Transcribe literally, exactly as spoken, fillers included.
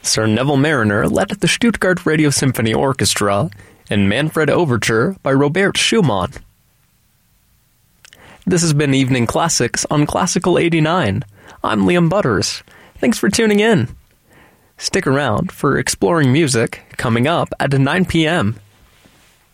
Sir Neville Marriner led the Stuttgart Radio Symphony Orchestra in Manfred Overture by Robert Schumann. This has been Evening Classics on Classical eighty-nine. I'm Liam Butters. Thanks for tuning in. Stick around for Exploring Music coming up at nine p.m.